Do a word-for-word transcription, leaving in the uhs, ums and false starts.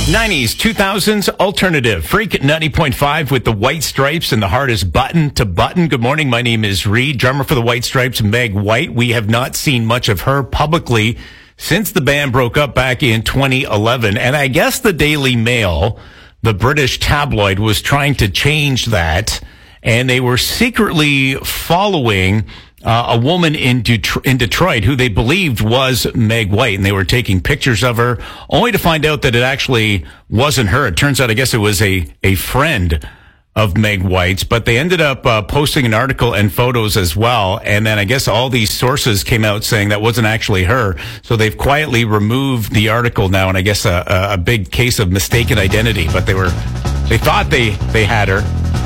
nineties, two thousands alternative. Freak at ninety point five with the White Stripes and the hardest button to button. Good morning. My name is Reed, drummer for the White Stripes, Meg White. We have not seen much of her publicly since the band broke up back in twenty eleven. And I guess the Daily Mail, the British tabloid, was trying to change that. And they were secretly following Uh, a woman in, Det- in Detroit who they believed was Meg White, and they were taking pictures of her, only to find out that it actually wasn't her. It turns out, I guess it was a, a friend of Meg White's, but they ended up uh, posting an article and photos as well, and then I guess all these sources came out saying that wasn't actually her, so they've quietly removed the article now, and I guess a, a, a big case of mistaken identity, but they were, they thought they, they had her.